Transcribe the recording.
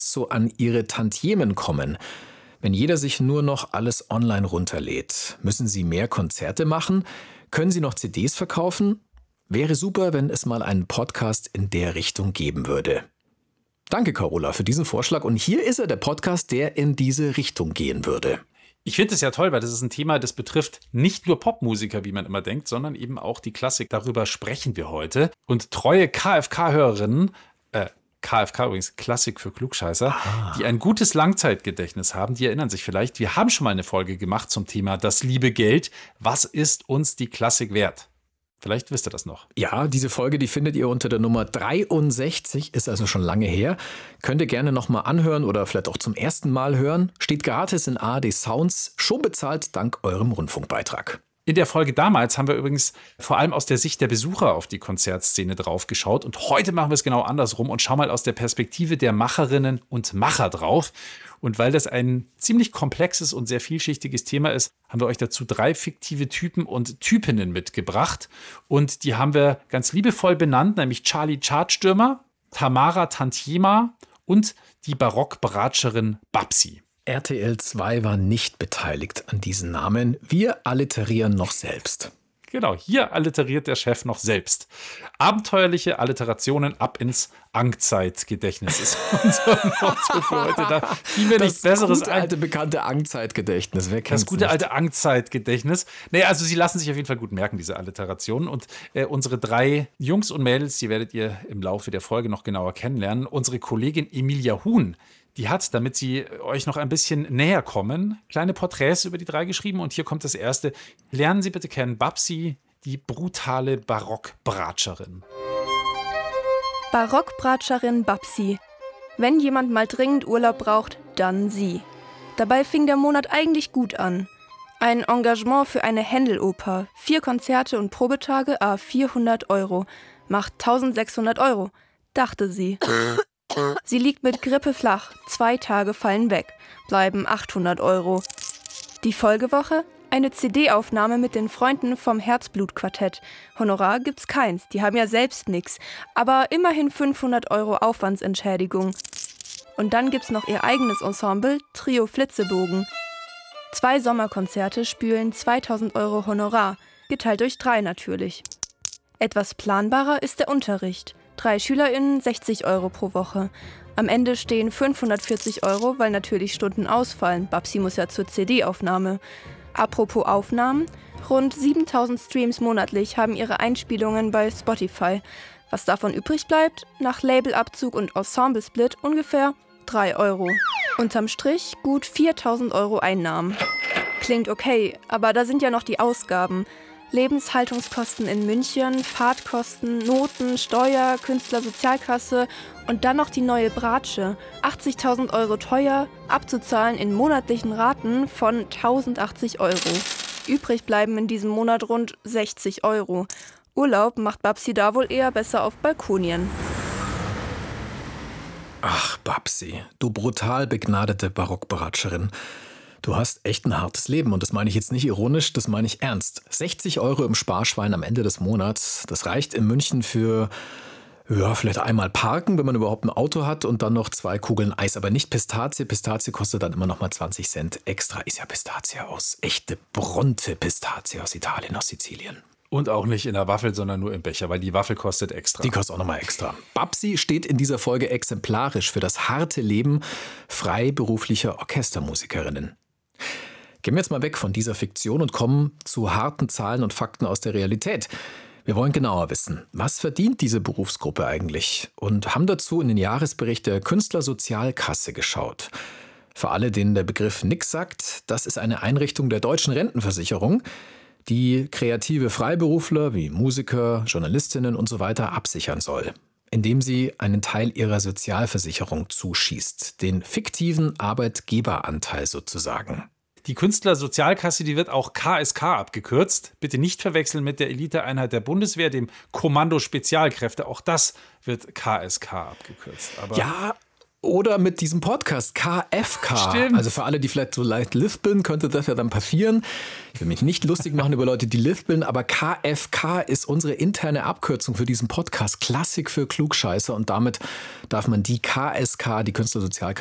so an ihre Tantiemen kommen? Wenn jeder sich nur noch alles online runterlädt, müssen Sie mehr Konzerte machen? Können Sie noch CDs verkaufen? Wäre super, wenn es mal einen Podcast in der Richtung geben würde. Danke, Carola, für diesen Vorschlag. Und hier ist er, der Podcast, der in diese Richtung gehen würde. Ich finde es ja toll, weil das ist ein Thema, das betrifft nicht nur Popmusiker, wie man immer denkt, sondern eben auch die Klassik. Darüber sprechen wir heute. Und treue KFK-Hörerinnen, KFK übrigens, Klassik für Klugscheißer, die ein gutes Langzeitgedächtnis haben, die erinnern sich vielleicht, wir haben schon mal eine Folge gemacht zum Thema Das liebe Geld. Was ist uns die Klassik wert? Vielleicht wisst ihr das noch. Ja, diese Folge, die findet ihr unter der Nummer 63, ist also schon lange her. Könnt ihr gerne nochmal anhören oder vielleicht auch zum ersten Mal hören. Steht gratis in ARD Sounds, schon bezahlt dank eurem Rundfunkbeitrag. In der Folge damals haben wir übrigens vor allem aus der Sicht der Besucher auf die Konzertszene drauf geschaut. Und heute machen wir es genau andersrum und schauen mal aus der Perspektive der Macherinnen und Macher drauf. Und weil das ein ziemlich komplexes und sehr vielschichtiges Thema ist, haben wir euch dazu 3 fiktive Typen und Typinnen mitgebracht. Und die haben wir ganz liebevoll benannt, nämlich Charlie Chartstürmer, Tamara Tantiema und die Barockbratscherin Babsi. RTL 2 war nicht beteiligt an diesen Namen. Wir alliterieren noch selbst. Genau, hier alliteriert der Chef noch selbst. Abenteuerliche Alliterationen ab ins Angstzeitgedächtnis ist unser Motto für heute. Da fiel mir nichts Besseres ein. Das gute alte, bekannte Angstzeitgedächtnis. Wer kennt's Das gute nicht? alte Angstzeitgedächtnis. Naja, also sie lassen sich auf jeden Fall gut merken, diese Alliterationen. Und unsere 3 Jungs und Mädels, die werdet ihr im Laufe der Folge noch genauer kennenlernen. Unsere Kollegin Emilia Huhn, die hat, damit sie euch noch ein bisschen näher kommen, kleine Porträts über die 3 geschrieben. Und hier kommt das erste. Lernen Sie bitte kennen Babsi, die brutale Barockbratscherin. Barockbratscherin Babsi. Wenn jemand mal dringend Urlaub braucht, dann sie. Dabei fing der Monat eigentlich gut an. Ein Engagement für eine Händel-Oper, 4 Konzerte und Probetage, 400 €. Macht 1.600 €, dachte sie. Sie liegt mit Grippe flach, 2 Tage fallen weg, bleiben 800 €. Die Folgewoche? Eine CD-Aufnahme mit den Freunden vom Herzblut-Quartett. Honorar gibt's keins, die haben ja selbst nix. Aber immerhin 500 € Aufwandsentschädigung. Und dann gibt's noch ihr eigenes Ensemble, Trio Flitzebogen. 2 Sommerkonzerte spülen 2.000 € Honorar, geteilt durch 3 natürlich. Etwas planbarer ist der Unterricht. 3 SchülerInnen, 60 € pro Woche. Am Ende stehen 540 €, weil natürlich Stunden ausfallen. Babsi muss ja zur CD-Aufnahme. Apropos Aufnahmen, rund 7.000 Streams monatlich haben ihre Einspielungen bei Spotify. Was davon übrig bleibt, nach Labelabzug und Ensemblesplit ungefähr 3 €. Unterm Strich gut 4.000 € Einnahmen. Klingt okay, aber da sind ja noch die Ausgaben. Lebenshaltungskosten in München, Fahrtkosten, Noten, Steuer, Künstlersozialkasse und dann noch die neue Bratsche. 80.000 € teuer, abzuzahlen in monatlichen Raten von 1.080 €. Übrig bleiben in diesem Monat rund 60 €. Urlaub macht Babsi da wohl eher besser auf Balkonien. Ach, Babsi, du brutal begnadete Barockbratscherin. Du hast echt ein hartes Leben und das meine ich jetzt nicht ironisch, das meine ich ernst. 60 € im Sparschwein am Ende des Monats, das reicht in München für, ja, vielleicht einmal parken, wenn man überhaupt ein Auto hat und dann noch 2 Kugeln Eis, aber nicht Pistazie. Pistazie kostet dann immer noch mal 20 Cent extra. Ist ja Pistazie aus, echte Bronte-Pistazie aus Italien, aus Sizilien. Und auch nicht in der Waffel, sondern nur im Becher, weil die Waffel kostet extra. Die kostet auch nochmal extra. Babsi steht in dieser Folge exemplarisch für das harte Leben freiberuflicher Orchestermusikerinnen. Gehen wir jetzt mal weg von dieser Fiktion und kommen zu harten Zahlen und Fakten aus der Realität. Wir wollen genauer wissen, was verdient diese Berufsgruppe eigentlich? Und haben dazu in den Jahresbericht der Künstlersozialkasse geschaut. Für alle, denen der Begriff nix sagt, das ist eine Einrichtung der deutschen Rentenversicherung, die kreative Freiberufler wie Musiker, Journalistinnen und so weiter absichern soll, indem sie einen Teil ihrer Sozialversicherung zuschießt, den fiktiven Arbeitgeberanteil sozusagen. Die Künstlersozialkasse, die wird auch KSK abgekürzt. Bitte nicht verwechseln mit der Eliteeinheit der Bundeswehr, dem Kommando Spezialkräfte. Auch das wird KSK abgekürzt. Aber ja, Oder mit diesem Podcast KFK. Stimmt. Also für alle, die vielleicht so leicht lispeln, könnte das ja dann passieren. Ich will mich nicht lustig machen über Leute, die lispeln, aber KFK ist unsere interne Abkürzung für diesen Podcast. Klassik für Klugscheißer. Und damit darf man die KSK, die Künstlersozialkasse,